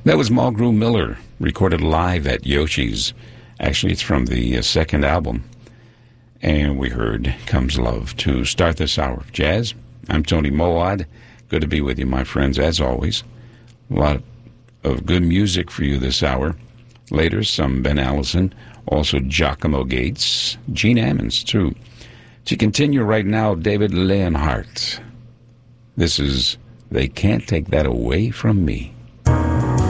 That was Mulgrew Miller, recorded live at Yoshi's. Actually, it's from the second album. And we heard Comes Love to start this hour of jazz. I'm Tony Moad. Good to be with you, my friends, as always. A lot of good music for you this hour. Later, some Ben Allison, also Giacomo Gates, Gene Ammons, too. To continue right now, David Leonhardt. This is They Can't Take That Away From Me.